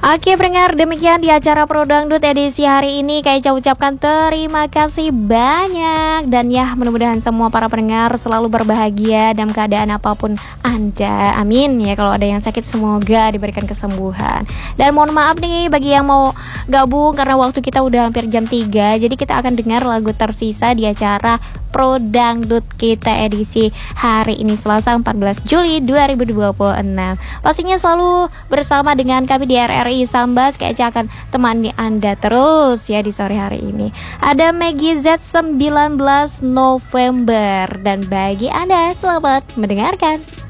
Oke pendengar, demikian di acara Pro Dangdut edisi hari ini. Kak Eca ucapkan terima kasih banyak. Dan ya mudah-mudahan semua para pendengar selalu berbahagia dalam keadaan apapun Anda. Amin ya, kalau ada yang sakit semoga diberikan kesembuhan. Dan mohon maaf nih bagi yang mau gabung karena waktu kita udah hampir jam 3. Jadi kita akan dengar lagu tersisa di acara Pro Dangdut kita edisi hari ini Selasa 14 Juli 2026. Pastinya selalu bersama dengan kami di RRI Sambas. Kak Eca akan temani Anda terus ya di sore hari ini. Ada Maggie Z 19 November. Dan bagi Anda selamat mendengarkan.